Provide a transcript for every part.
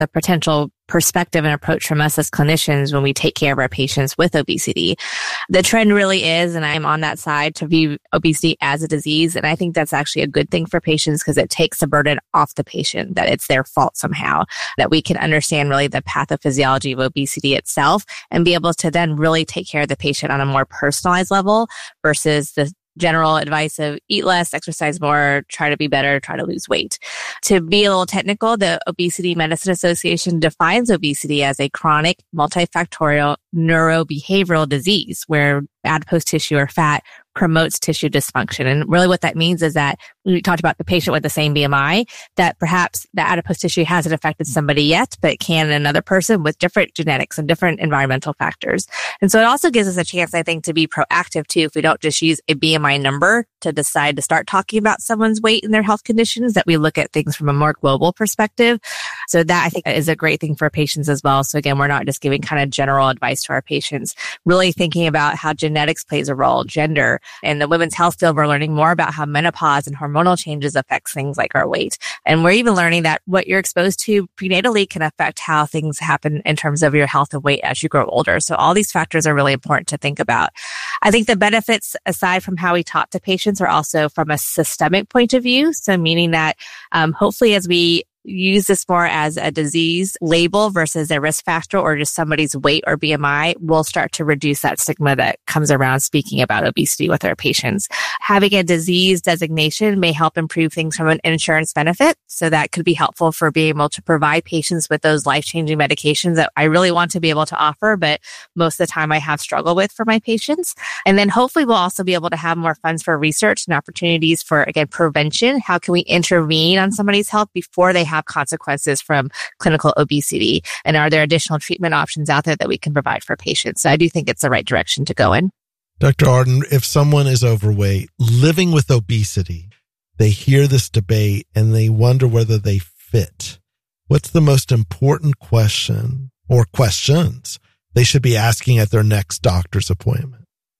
the potential perspective and approach from us as clinicians when we take care of our patients with obesity. The trend really is, and I'm on that side, to view obesity as a disease. And I think that's actually a good thing for patients because it takes the burden off the patient, that it's their fault somehow, that we can understand really the pathophysiology of obesity itself and be able to then really take care of the patient on a more personalized level versus the general advice of eat less, exercise more, try to be better, try to lose weight. To be a little technical, the Obesity Medicine Association defines obesity as a chronic, multifactorial neurobehavioral disease where adipose tissue or fat promotes tissue dysfunction. And really what that means is that we talked about the patient with the same BMI, that perhaps the adipose tissue hasn't affected somebody yet, but it can in another person with different genetics and different environmental factors. And so it also gives us a chance, I think, to be proactive too, if we don't just use a BMI number to decide to start talking about someone's weight and their health conditions, that we look at things from a more global perspective. So that I think is a great thing for patients as well. So again, we're not just giving kind of general advice to our patients, really thinking about how genetics plays a role, gender. In the women's health field, we're learning more about how menopause and hormonal changes affects things like our weight. And we're even learning that what you're exposed to prenatally can affect how things happen in terms of your health and weight as you grow older. So all these factors are really important to think about. I think the benefits, aside from how we talk to patients, are also from a systemic point of view. So meaning that hopefully as we use this more as a disease label versus a risk factor or just somebody's weight or BMI, we'll start to reduce that stigma that comes around speaking about obesity with our patients. Having a disease designation may help improve things from an insurance benefit. So that could be helpful for being able to provide patients with those life-changing medications that I really want to be able to offer, but most of the time I have struggled with for my patients. And then hopefully we'll also be able to have more funds for research and opportunities for, again, prevention. How can we intervene on somebody's health before they have consequences from clinical obesity? And are there additional treatment options out there that we can provide for patients? So I do think it's the right direction to go in. Dr. Arden, if someone is overweight, living with obesity, they hear this debate and they wonder whether they fit. What's the most important question or questions they should be asking at their next doctor's appointment?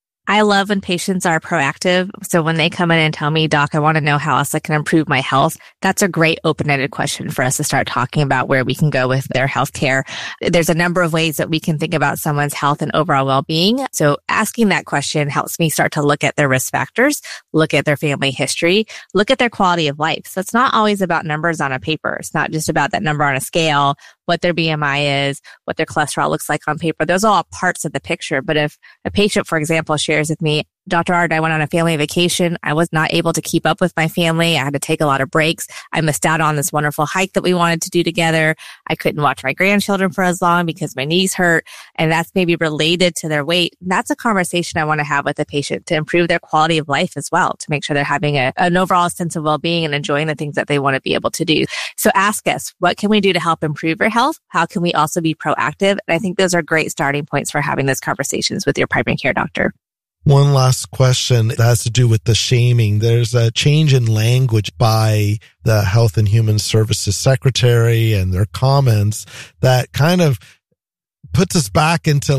I love when patients are proactive. So when they come in and tell me, Doc, I want to know how else I can improve my health, that's a great open-ended question for us to start talking about where we can go with their healthcare. There's a number of ways that we can think about someone's health and overall well-being. So asking that question helps me start to look at their risk factors, look at their family history, look at their quality of life. So it's not always about numbers on a paper. It's not just about that number on a scale, what their BMI is, what their cholesterol looks like on paper. Those are all parts of the picture. But if a patient, for example, shares with me, Dr. Arden, I went on a family vacation. I was not able to keep up with my family. I had to take a lot of breaks. I missed out on this wonderful hike that we wanted to do together. I couldn't watch my grandchildren for as long because my knees hurt. And that's maybe related to their weight. That's a conversation I want to have with the patient to improve their quality of life as well, to make sure they're having an overall sense of well-being and enjoying the things that they want to be able to do. So ask us, what can we do to help improve your health? How can we also be proactive? And I think those are great starting points for having those conversations with your primary care doctor. One last question that has to do with the shaming. There's a change in language by the Health and Human Services Secretary and their comments that kind of puts us back into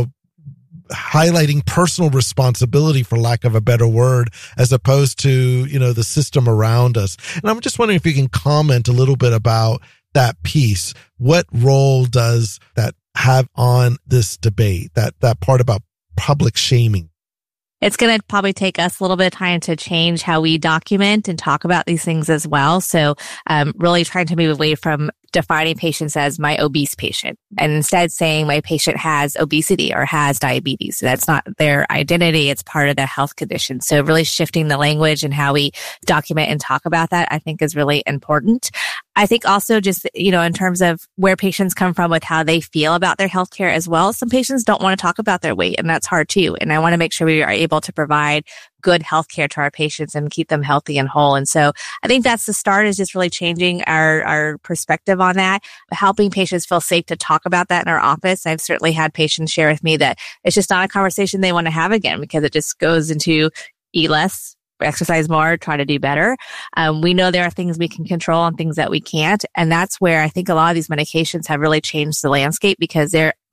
highlighting personal responsibility, for lack of a better word, as opposed to, the system around us. And I'm just wondering if you can comment a little bit about that piece. What role does that have on this debate, that part about public shaming? It's going to probably take us a little bit of time to change how we document and talk about these things as well. So really trying to move away from defining patients as my obese patient and instead saying my patient has obesity or has diabetes. So that's not their identity. It's part of their health condition. So really shifting the language and how we document and talk about that, I think is really important. I think also just, in terms of where patients come from with how they feel about their healthcare as well. Some patients don't want to talk about their weight, and that's hard too. And I want to make sure we are able to provide good healthcare to our patients and keep them healthy and whole. And so I think that's the start, is just really changing our perspective on that, helping patients feel safe to talk about that in our office. I've certainly had patients share with me that it's just not a conversation they want to have again because it just goes into eat less, exercise more, try to do better. We know there are things we can control and things that we can't. And that's where I think a lot of these medications have really changed the landscape because they're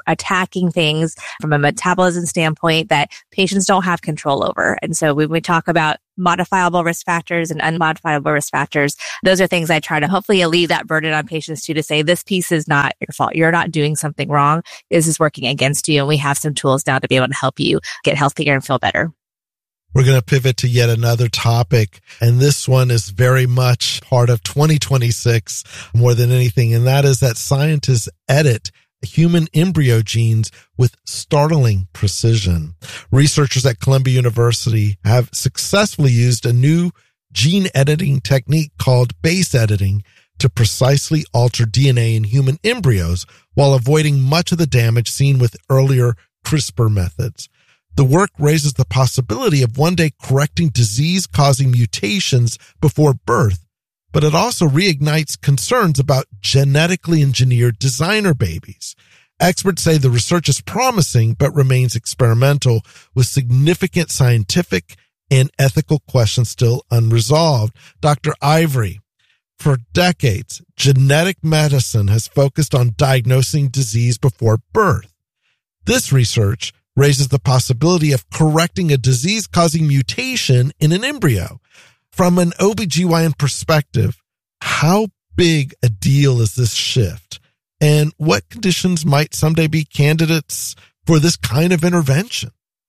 attacking things from a metabolism standpoint that patients don't have control over. And so when we talk about modifiable risk factors and unmodifiable risk factors, those are things I try to hopefully alleviate that burden on patients to say, this piece is not your fault. You're not doing something wrong. This is working against you. And we have some tools now to be able to help you get healthier and feel better. We're going to pivot to yet another topic, and this one is very much part of 2026 more than anything, and that is that scientists edit human embryo genes with startling precision. Researchers at Columbia University have successfully used a new gene editing technique called base editing to precisely alter DNA in human embryos while avoiding much of the damage seen with earlier CRISPR methods. The work raises the possibility of one day correcting disease-causing mutations before birth, but it also reignites concerns about genetically engineered designer babies. Experts say the research is promising, but remains experimental, with significant scientific and ethical questions still unresolved. Dr. Ivory, for decades, genetic medicine has focused on diagnosing disease before birth. This research raises the possibility of correcting a disease-causing mutation in an embryo. From an OBGYN perspective, how big a deal is this shift? And what conditions might someday be candidates for this kind of intervention?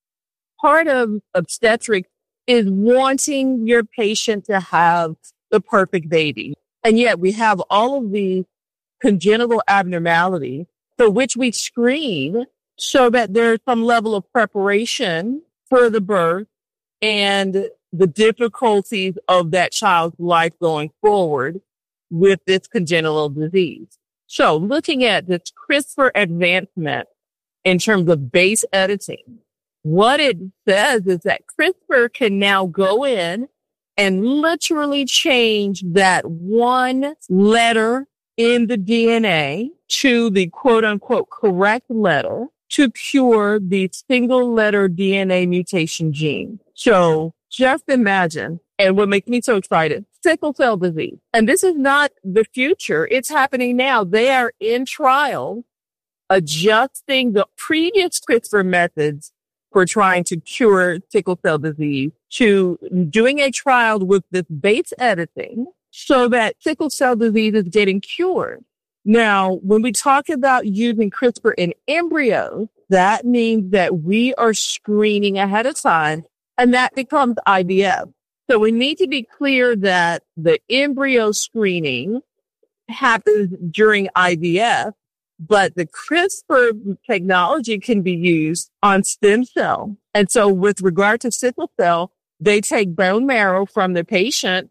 Part of obstetrics is wanting your patient to have the perfect baby. And yet we have all of these congenital abnormalities for which we screen so that there's some level of preparation for the birth and the difficulties of that child's life going forward with this congenital disease. So looking at this CRISPR advancement in terms of base editing, what it says is that CRISPR can now go in and literally change that one letter in the DNA to the quote unquote correct letter to cure the single letter DNA mutation gene. So just imagine, and what makes me so excited, sickle cell disease. And this is not the future. It's happening now. They are in trial adjusting the previous CRISPR methods for trying to cure sickle cell disease to doing a trial with this base editing so that sickle cell disease is getting cured. Now, when we talk about using CRISPR in embryos, that means that we are screening ahead of time, and that becomes IVF. So we need to be clear that the embryo screening happens during IVF, but the CRISPR technology can be used on stem cell. And so with regard to sickle cell, they take bone marrow from the patient,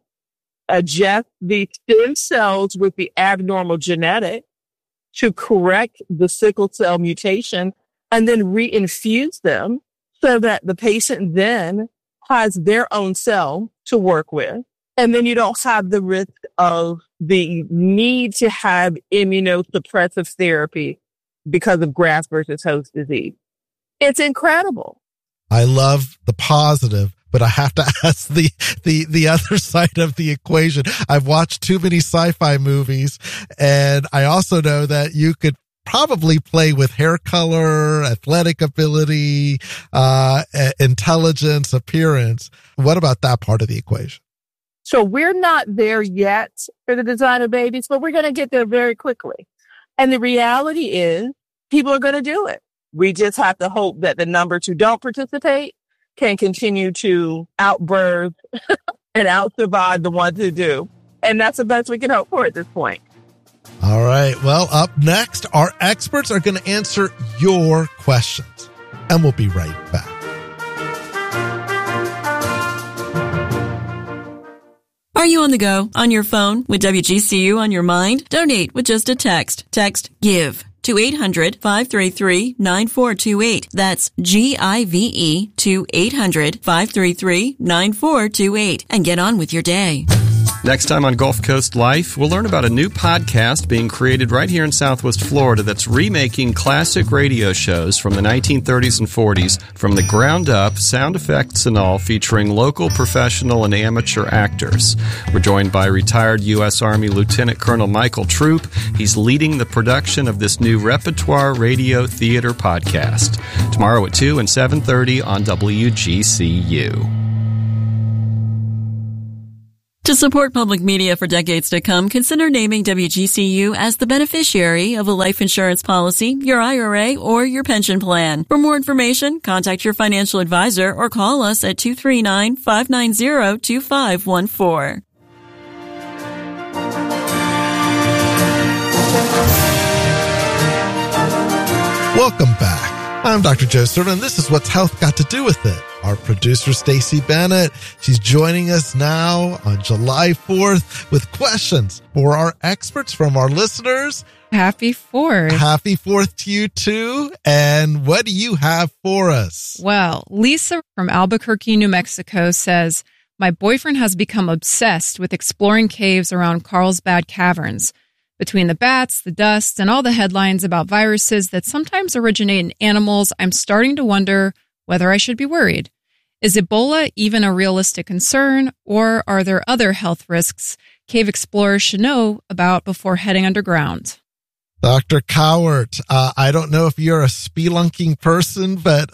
adjust the stem cells with the abnormal genetic to correct the sickle cell mutation, and then reinfuse them so that the patient then has their own cell to work with. And then you don't have the risk of the need to have immunosuppressive therapy because of graft versus host disease. It's incredible. I love the positive, but I have to ask the other side of the equation. I've watched too many sci-fi movies, and I also know that you could probably play with hair color, athletic ability, intelligence, appearance. What about that part of the equation? So we're not there yet for the design of babies, but we're going to get there very quickly. And the reality is people are going to do it. We just have to hope that the numbers who don't participate can continue to outbirth and out-survive the ones who do. And that's the best we can hope for at this point. All right. Well, up next, our experts are going to answer your questions, and we'll be right back. Are you on the go, on your phone, with WGCU on your mind? Donate with just a text. Text GIVE to 800-533-9428. That's GIVE to 800-533-9428. And get on with your day. Next time on Gulf Coast Life, we'll learn about a new podcast being created right here in Southwest Florida that's remaking classic radio shows from the 1930s and 40s from the ground up, sound effects and all, featuring local professional and amateur actors. We're joined by retired U.S. Army Lieutenant Colonel Michael Troop. He's leading the production of this new repertoire radio theater podcast. Tomorrow at 2 and 7:30 on WGCU. To support public media for decades to come, consider naming WGCU as the beneficiary of a life insurance policy, your IRA, or your pension plan. For more information, contact your financial advisor or call us at 239-590-2514. Welcome back. I'm Dr. Joe Serta, and this is What's Health Got to Do with It. Our producer, Stacey Bennett, she's joining us now on July 4th with questions for our experts from our listeners. Happy 4th. Happy 4th to you too. And what do you have for us? Well, Lisa from Albuquerque, New Mexico says, my boyfriend has become obsessed with exploring caves around Carlsbad Caverns. Between the bats, the dust, and all the headlines about viruses that sometimes originate in animals, I'm starting to wonder whether I should be worried. Is Ebola even a realistic concern, or are there other health risks cave explorers should know about before heading underground? Dr. Cowart, I don't know if you're a spelunking person, but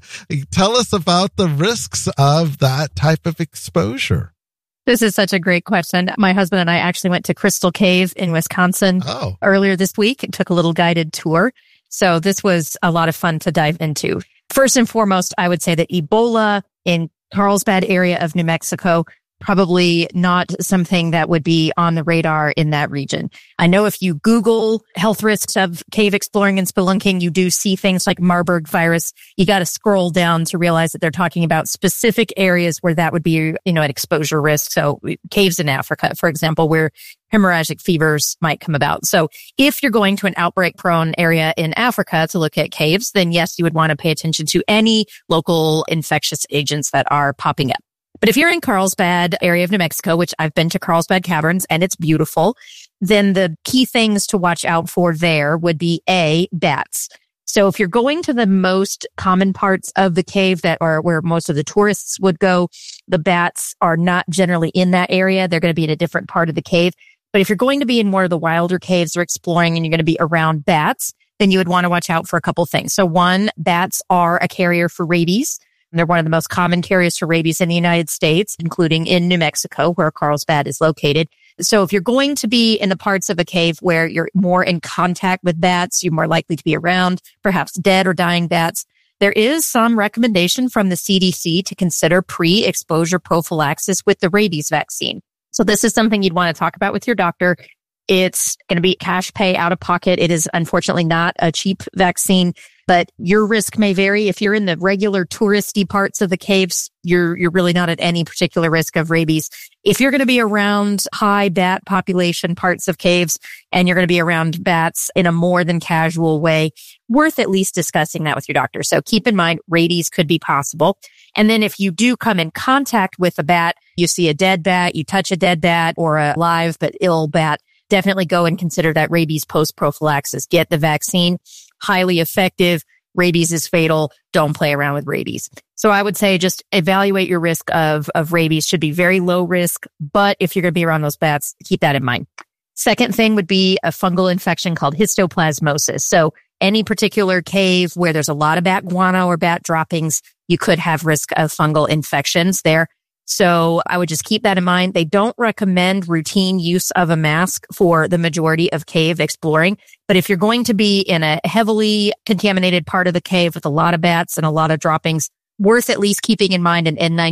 tell us about the risks of that type of exposure. This is such a great question. My husband and I actually went to Crystal Cave in Wisconsin earlier this week and took a little guided tour. So this was a lot of fun to dive into. First and foremost, I would say that Ebola in Carlsbad area of New Mexico, probably not something that would be on the radar in that region. I know if you Google health risks of cave exploring and spelunking, you do see things like Marburg virus. You got to scroll down to realize that they're talking about specific areas where that would be, an exposure risk. So caves in Africa, for example, where hemorrhagic fevers might come about. So if you're going to an outbreak prone area in Africa to look at caves, then yes, you would want to pay attention to any local infectious agents that are popping up. But if you're in Carlsbad area of New Mexico, which I've been to Carlsbad Caverns and it's beautiful, then the key things to watch out for there would be bats. So if you're going to the most common parts of the cave that are where most of the tourists would go, the bats are not generally in that area. They're going to be in a different part of the cave. But if you're going to be in more of the wilder caves or exploring and you're going to be around bats, then you would want to watch out for a couple things. So one, bats are a carrier for rabies. They're one of the most common carriers for rabies in the United States, including in New Mexico, where Carlsbad is located. So if you're going to be in the parts of a cave where you're more in contact with bats, you're more likely to be around perhaps dead or dying bats. There is some recommendation from the CDC to consider pre-exposure prophylaxis with the rabies vaccine. So this is something you'd want to talk about with your doctor. It's going to be cash pay out of pocket. It is unfortunately not a cheap vaccine, but your risk may vary. If you're in the regular touristy parts of the caves, you're really not at any particular risk of rabies. If you're going to be around high bat population parts of caves and you're going to be around bats in a more than casual way, worth at least discussing that with your doctor. So keep in mind, rabies could be possible. And then if you do come in contact with a bat, you see a dead bat, you touch a dead bat or a live but ill bat, definitely go and consider that rabies post-prophylaxis. Get the vaccine. Highly effective. Rabies is fatal. Don't play around with rabies. So I would say just evaluate your risk of rabies. Should be very low risk, but if you're going to be around those bats, keep that in mind. Second thing would be a fungal infection called histoplasmosis. So any particular cave where there's a lot of bat guano or bat droppings, you could have risk of fungal infections there. So I would just keep that in mind. They don't recommend routine use of a mask for the majority of cave exploring. But if you're going to be in a heavily contaminated part of the cave with a lot of bats and a lot of droppings, worth at least keeping in mind an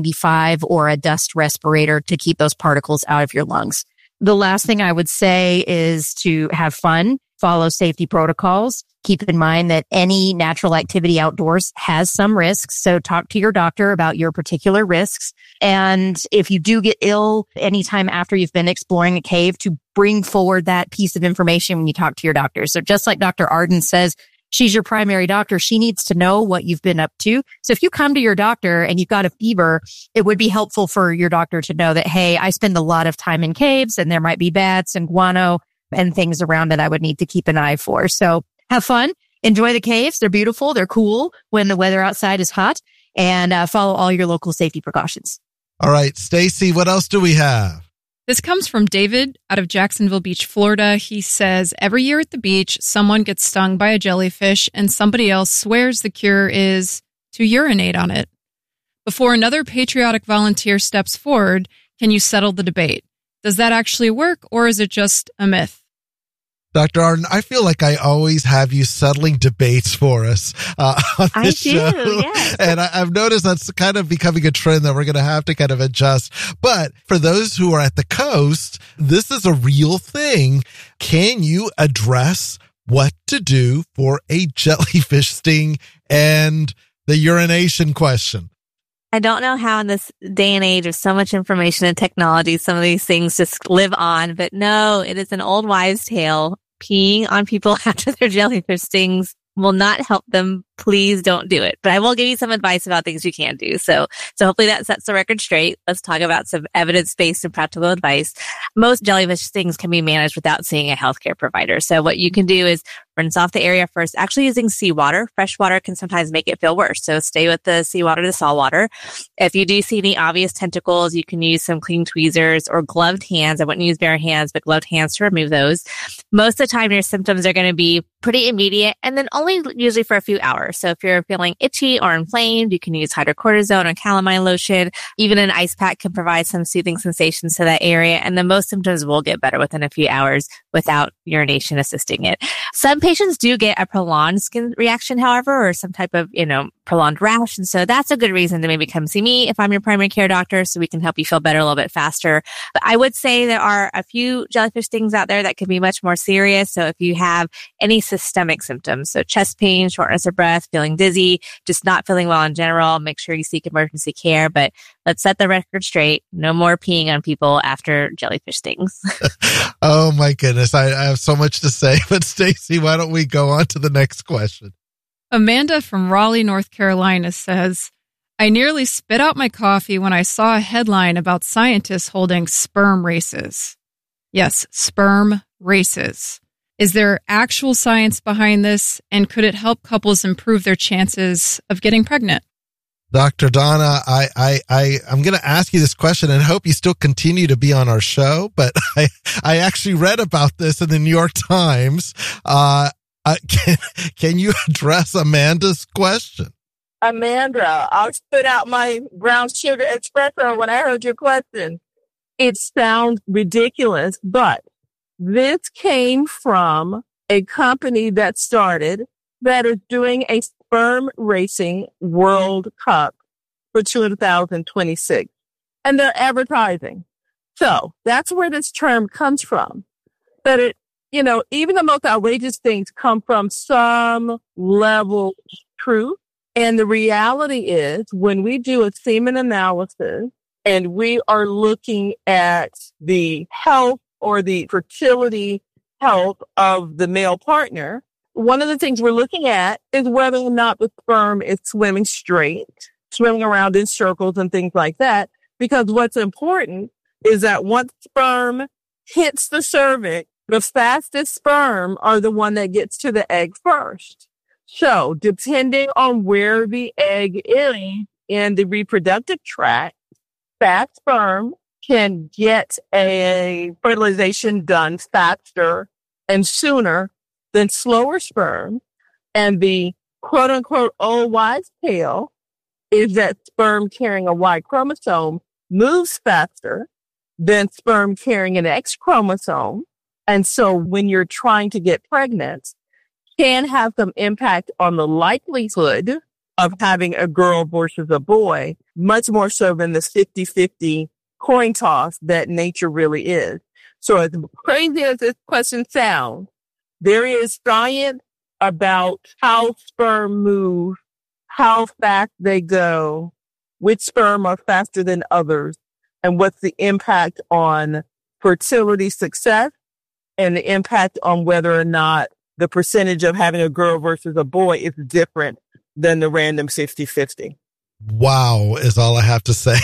N95 or a dust respirator to keep those particles out of your lungs. The last thing I would say is to have fun, follow safety protocols. Keep in mind that any natural activity outdoors has some risks. So talk to your doctor about your particular risks. And if you do get ill anytime after you've been exploring a cave, to bring forward that piece of information when you talk to your doctor. So just like Dr. Arden says, she's your primary doctor. She needs to know what you've been up to. So if you come to your doctor and you've got a fever, it would be helpful for your doctor to know that, hey, I spend a lot of time in caves and there might be bats and guano and things around that I would need to keep an eye for. So have fun. Enjoy the caves. They're beautiful. They're cool when the weather outside is hot, and follow all your local safety precautions. All right, Stacy, what else do we have? This comes from David out of Jacksonville Beach, Florida. He says, every year at the beach, someone gets stung by a jellyfish and somebody else swears the cure is to urinate on it. Before another patriotic volunteer steps forward, can you settle the debate? Does that actually work, or is it just a myth? Dr. Arden, I feel like I always have you settling debates for us on this show. Yes. And I've noticed that's kind of becoming a trend that we're going to have to kind of adjust. But for those who are at the coast, this is a real thing. Can you address what to do for a jellyfish sting and the urination question? I don't know how in this day and age of so much information and technology, some of these things just live on, but no, it is an old wives' tale. Peeing on people after their jellyfish stings will not help them. Please don't do it. But I will give you some advice about things you can do. So hopefully that sets the record straight. Let's talk about some evidence-based and practical advice. Most jellyfish stings can be managed without seeing a healthcare provider. So what you can do is rinse off the area first, actually using seawater. Fresh water can sometimes make it feel worse. So stay with the seawater to salt water. If you do see any obvious tentacles, you can use some clean tweezers or gloved hands. I wouldn't use bare hands, but gloved hands to remove those. Most of the time, your symptoms are going to be pretty immediate and then only usually for a few hours. So if you're feeling itchy or inflamed, you can use hydrocortisone or calamine lotion. Even an ice pack can provide some soothing sensations to that area. And then most symptoms will get better within a few hours without urination assisting it. Some patients do get a prolonged skin reaction, however, or some type of, prolonged rash. And so that's a good reason to maybe come see me if I'm your primary care doctor so we can help you feel better a little bit faster. But I would say there are a few jellyfish stings out there that can be much more serious. So if you have any systemic symptoms, so chest pain, shortness of breath, feeling dizzy, just not feeling well in general, make sure you seek emergency care. But let's set the record straight. No more peeing on people after jellyfish stings. Oh my goodness. I have so much to say, but Stacy, why don't we go on to the next question? Amanda from Raleigh, North Carolina says, I nearly spit out my coffee when I saw a headline about scientists holding sperm races. Yes, sperm races. Is there actual science behind this, and could it help couples improve their chances of getting pregnant? Dr. Donna, I'm going to ask you this question and hope you still continue to be on our show, but I actually read about this in the New York Times. Can you address Amanda's question? Amanda, I spit out my brown sugar espresso when I heard your question. It sounds ridiculous, but this came from a company that is doing a sperm racing World Cup for 2026. And they're advertising. So that's where this term comes from. But even the most outrageous things come from some level of truth. And the reality is when we do a semen analysis and we are looking at the health or the fertility health of the male partner, one of the things we're looking at is whether or not the sperm is swimming straight, swimming around in circles and things like that. Because what's important is that once sperm hits the cervix, the fastest sperm are the one that gets to the egg first. So depending on where the egg is in the reproductive tract, fast sperm can get a fertilization done faster and sooner than slower sperm. And the quote unquote old wives' tale is that sperm carrying a Y chromosome moves faster than sperm carrying an X chromosome. And so when you're trying to get pregnant, can have some impact on the likelihood of having a girl versus a boy, much more so than the 50-50 coin toss that nature really is. So as crazy as this question sounds, there is science about how sperm move, how fast they go, which sperm are faster than others, and what's the impact on fertility success and the impact on whether or not the percentage of having a girl versus a boy is different than the random 50-50. Wow, is all I have to say.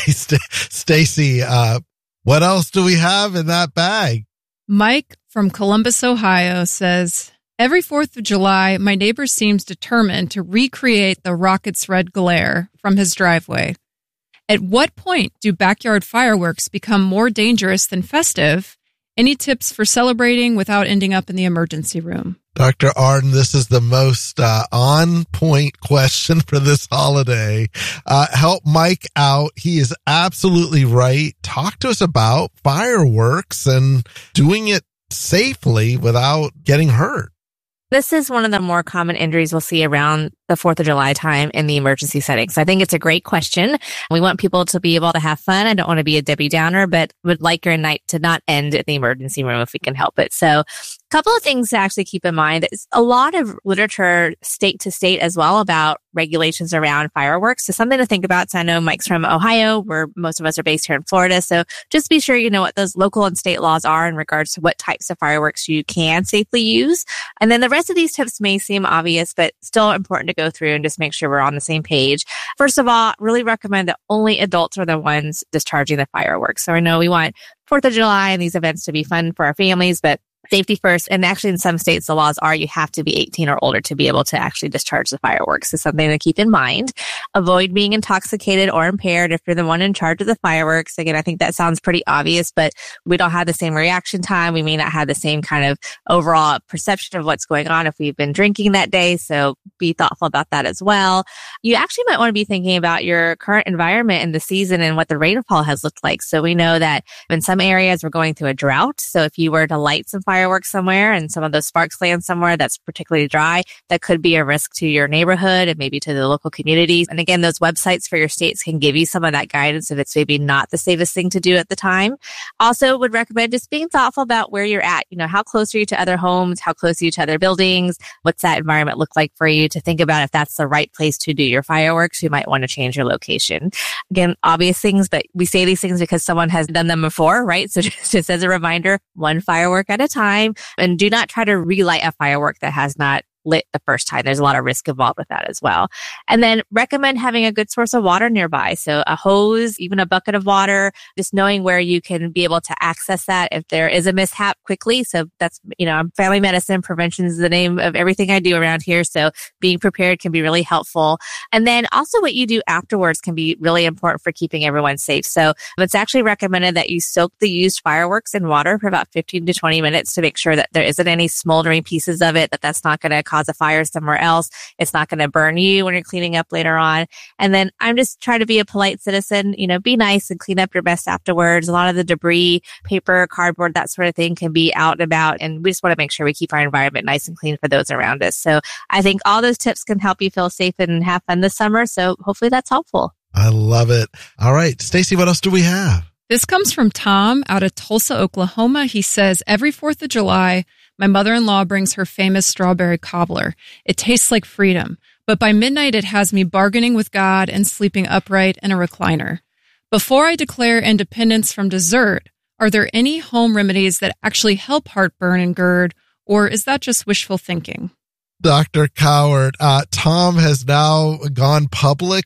Stacy, what else do we have in that bag? Mike from Columbus, Ohio says, every 4th of July, my neighbor seems determined to recreate the rocket's red glare from his driveway. At what point do backyard fireworks become more dangerous than festive? Any tips for celebrating without ending up in the emergency room? Dr. Arden, this is the most on-point question for this holiday. Help Mike out. He is absolutely right. Talk to us about fireworks and doing it safely without getting hurt. This is one of the more common injuries we'll see around the 4th of July time in the emergency setting. So I think it's a great question. We want people to be able to have fun. I don't want to be a Debbie Downer, but would like your night to not end at the emergency room if we can help it. So a couple of things to actually keep in mind. There's a lot of literature state to state as well about regulations around fireworks. So something to think about. So I know Mike's from Ohio, where most of us are based here in Florida. So just be sure you know what those local and state laws are in regards to what types of fireworks you can safely use. And then the rest of these tips may seem obvious, but still important to go through and just make sure we're on the same page. First of all, really recommend that only adults are the ones discharging the fireworks. So I know we want 4th of July and these events to be fun for our families, but safety first. And actually in some states, the laws are you have to be 18 or older to be able to actually discharge the fireworks. So something to keep in mind. Avoid being intoxicated or impaired if you're the one in charge of the fireworks. Again, I think that sounds pretty obvious, but we don't have the same reaction time. We may not have the same kind of overall perception of what's going on if we've been drinking that day. So be thoughtful about that as well. You actually might want to be thinking about your current environment in the season and what the rainfall has looked like. So we know that in some areas we're going through a drought. So if you were to light some fireworks somewhere and some of those sparks land somewhere that's particularly dry, that could be a risk to your neighborhood and maybe to the local communities. And again, those websites for your states can give you some of that guidance if it's maybe not the safest thing to do at the time. Also would recommend just being thoughtful about where you're at. You know, how close are you to other homes? How close are you to other buildings? What's that environment look like for you to think about if that's the right place to do your fireworks? You might want to change your location. Again, obvious things, but we say these things because someone has done them before, right? So just as a reminder, one firework at a time, and do not try to relight a firework that has not lit the first time. There's a lot of risk involved with that as well. And then recommend having a good source of water nearby. So a hose, even a bucket of water, just knowing where you can be able to access that if there is a mishap quickly. So that's, you know, family medicine prevention is the name of everything I do around here. So being prepared can be really helpful. And then also what you do afterwards can be really important for keeping everyone safe. So it's actually recommended that you soak the used fireworks in water for about 15 to 20 minutes to make sure that there isn't any smoldering pieces of it, that's not going to cause a fire somewhere else. It's not going to burn you when you're cleaning up later on. And then I'm just trying to be a polite citizen, you know, be nice and clean up your mess afterwards. A lot of the debris, paper, cardboard, that sort of thing can be out and about. And we just want to make sure we keep our environment nice and clean for those around us. So I think all those tips can help you feel safe and have fun this summer. So hopefully that's helpful. I love it. All right, Stacy, what else do we have? This comes from Tom out of Tulsa, Oklahoma. He says, every 4th of July, my mother-in-law brings her famous strawberry cobbler. It tastes like freedom, but by midnight it has me bargaining with God and sleeping upright in a recliner. Before I declare independence from dessert, are there any home remedies that actually help heartburn and GERD, or is that just wishful thinking? Dr. Coward, Tom has now gone public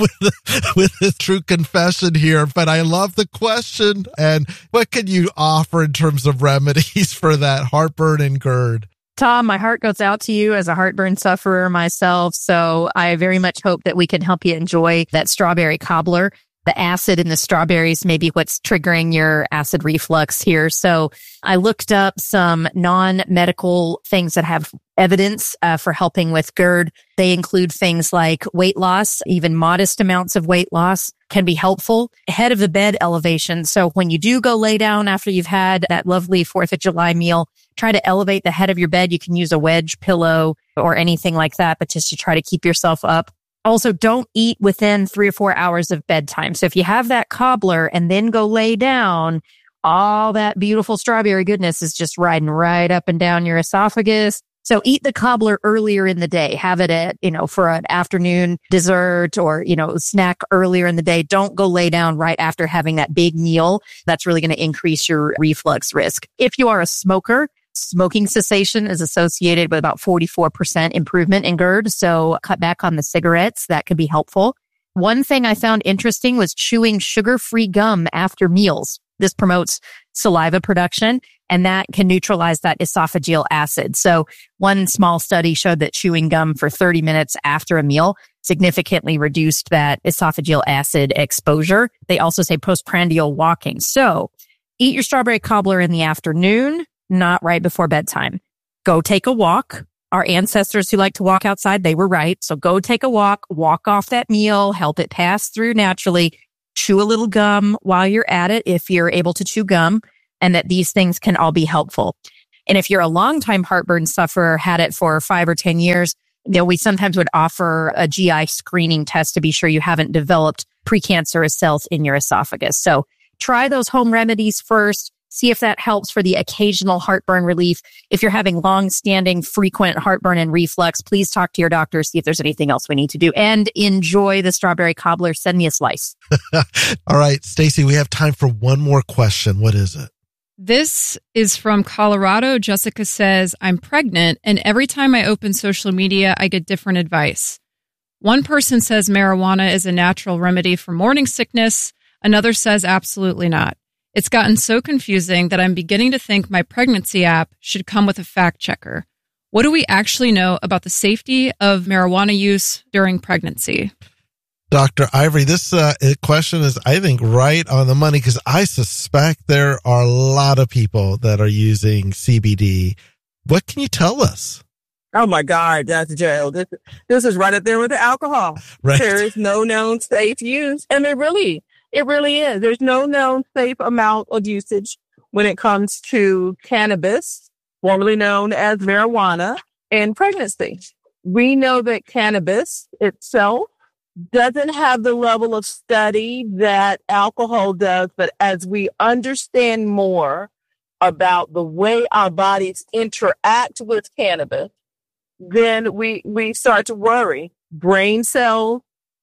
with his true confession here, but I love the question. And what can you offer in terms of remedies for that heartburn and GERD? Tom, my heart goes out to you as a heartburn sufferer myself. So I very much hope that we can help you enjoy that strawberry cobbler. The acid in the strawberries may be what's triggering your acid reflux here. So I looked up some non-medical things that have evidence for helping with GERD. They include things like weight loss. Even modest amounts of weight loss can be helpful. Head of the bed elevation. So when you do go lay down after you've had that lovely 4th of July meal, try to elevate the head of your bed. You can use a wedge pillow or anything like that, but just to try to keep yourself up. Also, don't eat within 3 or 4 hours of bedtime. So if you have that cobbler and then go lay down, all that beautiful strawberry goodness is just riding right up and down your esophagus. So eat the cobbler earlier in the day. Have it at, for an afternoon dessert or, snack earlier in the day. Don't go lay down right after having that big meal. That's really going to increase your reflux risk. If you are a smoker, Smoking cessation is associated with about 44% improvement in GERD. So cut back on the cigarettes. That could be helpful. One thing I found interesting was chewing sugar-free gum after meals. This promotes saliva production, and that can neutralize that esophageal acid. So one small study showed that chewing gum for 30 minutes after a meal significantly reduced that esophageal acid exposure. They also say postprandial walking. So eat your strawberry cobbler in the afternoon, not right before bedtime. Go take a walk. Our ancestors who like to walk outside, they were right. So go take a walk off that meal, help it pass through naturally. Chew a little gum while you're at it if you're able to chew gum, and that these things can all be helpful. And if you're a longtime heartburn sufferer, had it for 5 or 10 years, we sometimes would offer a GI screening test to be sure you haven't developed precancerous cells in your esophagus. So try those home remedies first. See if that helps for the occasional heartburn relief. If you're having long-standing, frequent heartburn and reflux, please talk to your doctor, see if there's anything else we need to do. And enjoy the strawberry cobbler. Send me a slice. All right, Stacey, we have time for one more question. What is it? This is from Colorado. Jessica says, I'm pregnant, and every time I open social media, I get different advice. One person says marijuana is a natural remedy for morning sickness. Another says absolutely not. It's gotten so confusing that I'm beginning to think my pregnancy app should come with a fact checker. What do we actually know about the safety of marijuana use during pregnancy? Dr. Ivory, this question is, I think, right on the money, because I suspect there are a lot of people that are using CBD. What can you tell us? Oh, my God, Dr. Joe. This is right up there with the alcohol. Right. There is no known safe use. And it really is. There's no known safe amount of usage when it comes to cannabis, formerly known as marijuana, and pregnancy. We know that cannabis itself doesn't have the level of study that alcohol does, but as we understand more about the way our bodies interact with cannabis, then we start to worry. Brain cells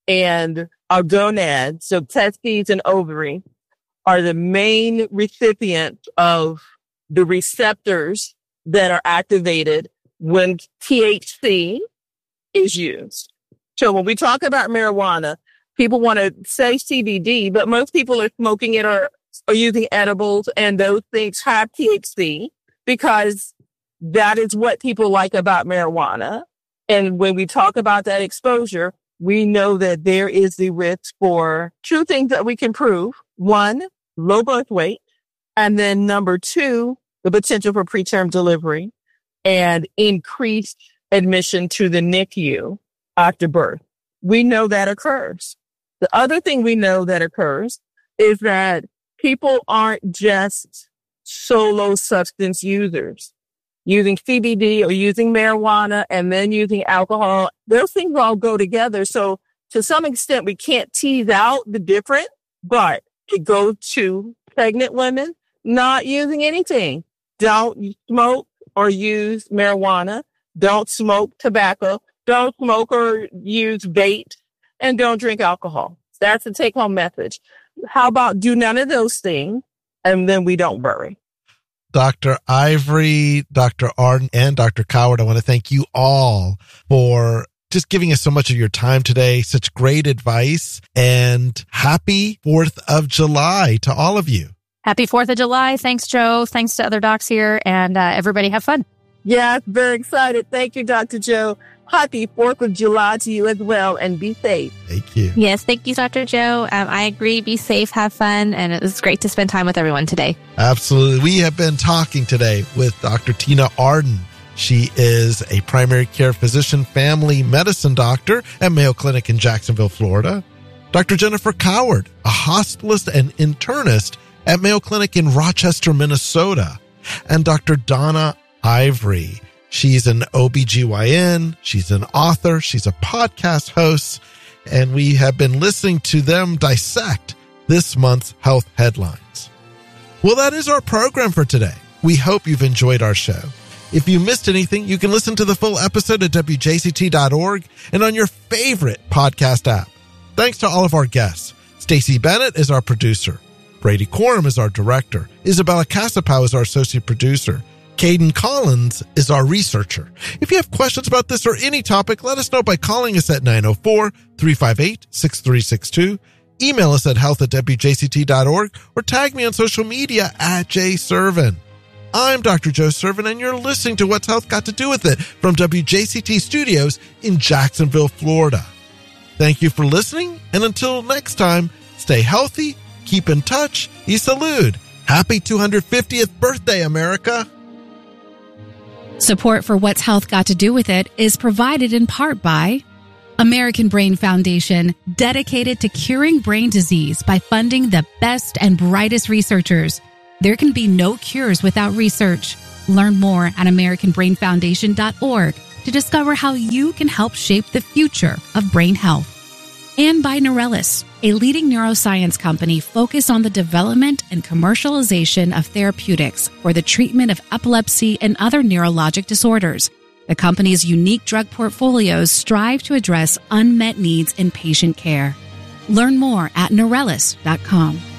and our gonads, so testes and ovary, are the main recipients of the receptors that are activated when THC is used. So when we talk about marijuana, people want to say CBD, but most people are smoking it or using edibles, and those things have THC because that is what people like about marijuana. And when we talk about that exposure, we know that there is the risk for 2 things that we can prove. 1, low birth weight. And then number 2, the potential for preterm delivery and increased admission to the NICU after birth. We know that occurs. The other thing we know that occurs is that people aren't just solo substance users. Using CBD or using marijuana and then using alcohol, those things all go together. So to some extent, we can't tease out the difference, but it goes to pregnant women not using anything. Don't smoke or use marijuana. Don't smoke tobacco. Don't smoke or use vape, and don't drink alcohol. That's the take-home message. How about do none of those things, and then we don't worry. Dr. Ivory, Dr. Arden, and Dr. Coward, I want to thank you all for just giving us so much of your time today, such great advice, and happy 4th of July to all of you. Happy 4th of July. Thanks, Joe. Thanks to other docs here, and everybody have fun. Yeah, very excited. Thank you, Dr. Joe. Happy 4th of July to you as well, and be safe. Thank you. Yes, thank you, Dr. Joe. I agree. Be safe, have fun, and it was great to spend time with everyone today. Absolutely. We have been talking today with Dr. Tina Arden. She is a primary care physician, family medicine doctor at Mayo Clinic in Jacksonville, Florida. Dr. Jennifer Coward, a hospitalist and internist at Mayo Clinic in Rochester, Minnesota. And Dr. Donna Ivory. She's an OBGYN, she's an author, she's a podcast host, and we have been listening to them dissect this month's health headlines. Well, that is our program for today. We hope you've enjoyed our show. If you missed anything, you can listen to the full episode at WJCT.org and on your favorite podcast app. Thanks to all of our guests. Stacey Bennett is our producer. Brady Corum is our director. Isabella Casapow is our associate producer. Caden Collins is our researcher. If you have questions about this or any topic, let us know by calling us at 904-358-6362. Email us at health@wjct.org or tag me on social media at jservin. I'm Dr. Joe Servin, and you're listening to What's Health Got to Do With It from WJCT Studios in Jacksonville, Florida. Thank you for listening, and until next time, stay healthy, keep in touch, y salud. Happy 250th birthday, America. Support for What's Health Got to Do With It is provided in part by American Brain Foundation, dedicated to curing brain disease by funding the best and brightest researchers. There can be no cures without research. Learn more at AmericanBrainFoundation.org to discover how you can help shape the future of brain health. And by Neurelis, a leading neuroscience company focused on the development and commercialization of therapeutics for the treatment of epilepsy and other neurologic disorders. The company's unique drug portfolios strive to address unmet needs in patient care. Learn more at Neurelis.com.